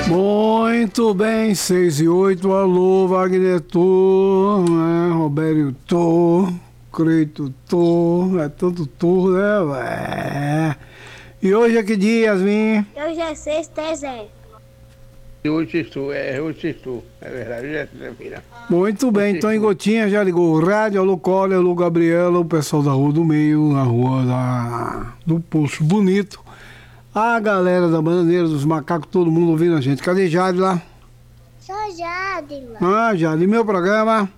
Muito bem, 6 e 8, alô, Wagner Tô, né? Robério Tô, Creito Tô, é tanto Tô, né? E hoje é que dia, Yasmin? Hoje é sexta, Zé. Hoje estou, é verdade, hoje é sexta-feira. Muito bem, então em Gotinha já ligou o rádio, alô Cole, alô Gabriela, o pessoal da Rua do Meio, na rua do Poço Bonito, a galera da Bananeira, dos Macacos, todo mundo ouvindo a gente. Cadê Jade lá? Sou Jade, mano. Ah, Jade, e meu programa?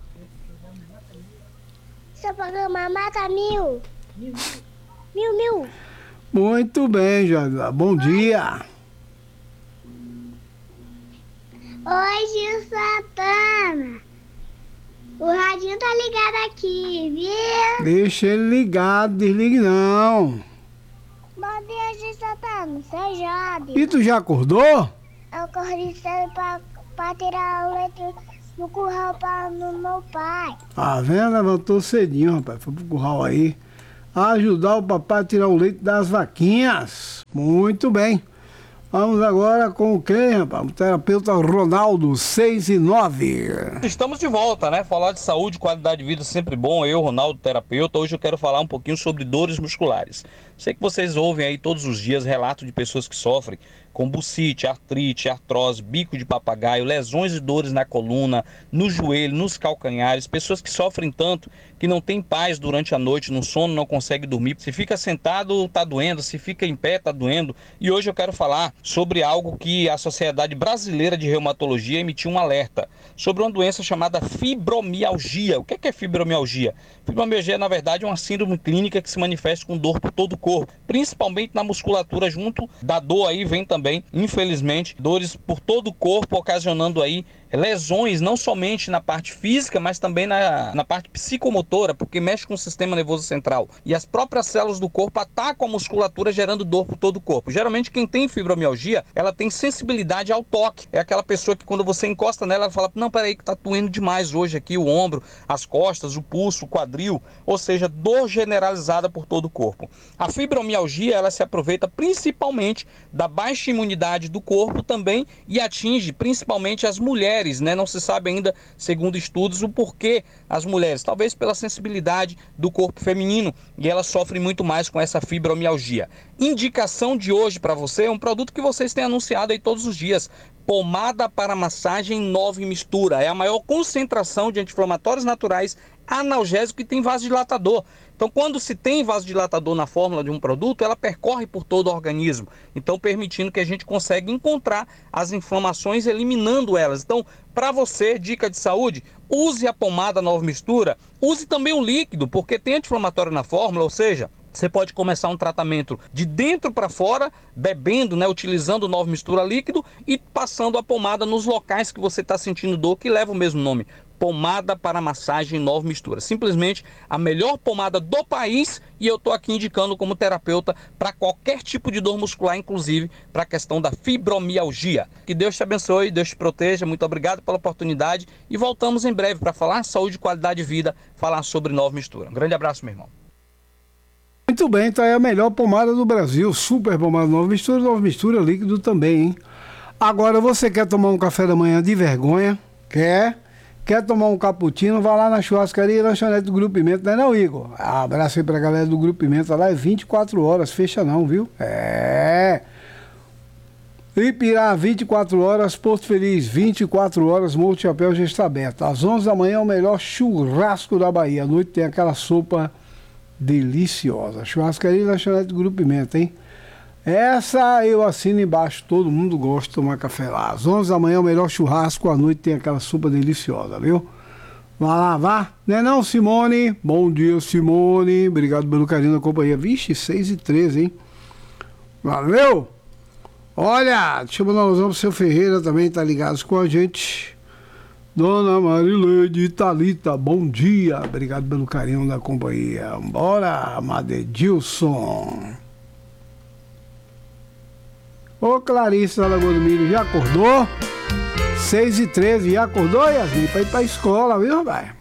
Seu programa Mata Mil. Mil. Muito bem, Jade, bom dia. Oi, Gil Santana. O radinho tá ligado aqui, viu? Deixa ele ligado, desligue não. Bom dia, Gil Santana. Sou Jade. E tu já acordou? Eu corri cedo pra tirar o leite no curral no meu pai. A vendo? Levantou cedinho, rapaz, foi pro curral aí ajudar o papai a tirar o leite das vaquinhas. Muito bem. Vamos agora com quem, rapaz? O terapeuta Ronaldo, 6 e 9. Estamos de volta, né? Falar de saúde, qualidade de vida sempre bom. Eu, Ronaldo, terapeuta. Hoje eu quero falar um pouquinho sobre dores musculares. Sei que vocês ouvem aí todos os dias relatos de pessoas que sofrem com bursite, artrite, artrose, bico de papagaio, lesões e dores na coluna, no joelho, nos calcanhares. Pessoas que sofrem tanto que não tem paz durante a noite, no sono, não consegue dormir. Se fica sentado, tá doendo. Se fica em pé, tá doendo. E hoje eu quero falar sobre algo que a Sociedade Brasileira de Reumatologia emitiu um alerta sobre uma doença chamada fibromialgia. O que é fibromialgia? Fibromialgia, na verdade, é uma síndrome clínica que se manifesta com dor por todo o corpo, principalmente na musculatura. Junto da dor aí vem também, infelizmente, dores por todo o corpo, ocasionando aí lesões não somente na parte física, mas também na parte psicomotora, porque mexe com o sistema nervoso central. E as próprias células do corpo atacam a musculatura, gerando dor por todo o corpo. Geralmente quem tem fibromialgia, ela tem sensibilidade ao toque. É aquela pessoa que quando você encosta nela, ela fala, não, peraí que tá doendo demais hoje aqui, o ombro, as costas, o pulso, o quadril, ou seja, dor generalizada por todo o corpo. A fibromialgia, ela se aproveita principalmente da baixa imunidade do corpo também e atinge principalmente as mulheres, né? Não se sabe ainda, segundo estudos, o porquê as mulheres, talvez pela sensibilidade do corpo feminino, e elas sofrem muito mais com essa fibromialgia. Indicação de hoje para você é um produto que vocês têm anunciado aí todos os dias: pomada para massagem Nove Mistura. É a maior concentração de anti-inflamatórios naturais, analgésico e tem vasodilatador. Então, quando se tem vasodilatador na fórmula de um produto, ela percorre por todo o organismo, então permitindo que a gente consiga encontrar as inflamações, eliminando elas. Então, para você, dica de saúde, use a pomada Nova Mistura, use também o líquido, porque tem anti-inflamatório na fórmula, ou seja, você pode começar um tratamento de dentro para fora, bebendo, né, utilizando o Nova Mistura líquido e passando a pomada nos locais que você está sentindo dor, que leva o mesmo nome. Pomada para massagem Nova Mistura. Simplesmente a melhor pomada do país, e eu estou aqui indicando como terapeuta para qualquer tipo de dor muscular, inclusive para a questão da fibromialgia. Que Deus te abençoe, Deus te proteja. Muito obrigado pela oportunidade e voltamos em breve para falar saúde e qualidade de vida, falar sobre Nova Mistura. Um grande abraço, meu irmão. Muito bem, tá aí a melhor pomada do Brasil, super pomada Nova Mistura líquido também, hein? Agora, você quer tomar um café da manhã de vergonha? Quer tomar um cappuccino? Vá lá na churrascaria e lanchonete do Grupo Pimenta, não é não, Igor? Abraço aí pra galera do Grupo Pimenta, lá é 24 horas, fecha não, viu? Ipirá, 24 horas, Porto Feliz, 24 horas, Morro de Chapéu já está aberto. Às 11 da manhã é o melhor churrasco da Bahia, à noite tem aquela sopa deliciosa. Churrascaria e lanchonete do Grupo Pimenta, hein? Essa eu assino embaixo, todo mundo gosta de tomar café lá. Às 11 da manhã é o melhor churrasco, à noite tem aquela sopa deliciosa, viu? Vá lá, vá. Né não, Simone? Bom dia, Simone. Obrigado pelo carinho da companhia. Vixe, 6 e 13, hein? Valeu! Olha, deixa eu mandar um pro seu Ferreira também, tá ligado com a gente. Dona Marileide Thalita, bom dia. Obrigado pelo carinho da companhia. Bora, Madedilson. Ô Clarice da Lagoa do Milho, já acordou? 6 e 13, já acordou, Yasmin? Pra ir pra escola, viu, rapaz?